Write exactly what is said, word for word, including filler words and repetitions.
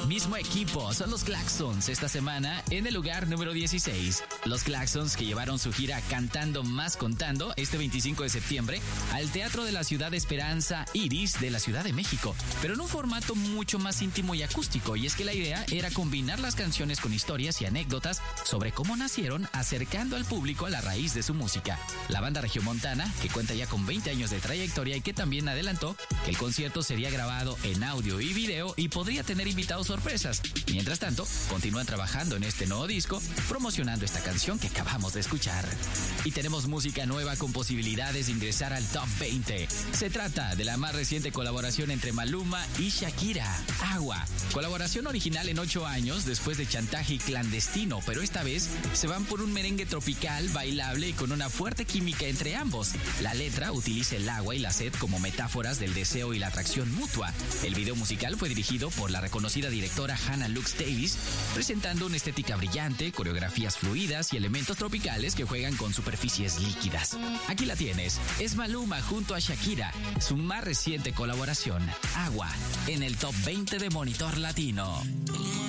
Mismo equipo, son los Klaxons esta semana en el lugar número dieciséis. Los Klaxons que llevaron su gira Cantando Más Contando este veinticinco de septiembre al Teatro de la Ciudad de Esperanza Iris de la Ciudad de México, pero en un formato mucho más íntimo y acústico, y es que la idea era combinar las canciones con historias y anécdotas sobre cómo nacieron, acercando al público a la raíz de su música. La banda regiomontana, que cuenta ya con veinte años de trayectoria y que también adelantó que el concierto sería grabado en audio y video y podría tener invitados sorpresas. Mientras tanto, continúan trabajando en este nuevo disco, promocionando esta canción que acabamos de escuchar. Y tenemos música nueva con posibilidades de ingresar al Top veinte. Se trata de la más reciente colaboración entre Maluma y Shakira, Agua. Colaboración original en ocho años después de Chantaje y Clandestino, pero esta vez se van por un merengue tropical, bailable y con una fuerte química entre ambos. La letra utiliza el agua y la sed como metáforas del deseo y la atracción mutua. El video musical fue dirigido por la reconocida directora Hannah Lux Davis, presentando una estética brillante, coreografías fluidas y elementos tropicales que juegan con superficies líquidas. Aquí la tienes, es Maluma junto a Shakira, su más reciente colaboración, Agua, en el Top veinte de Monitor Latino.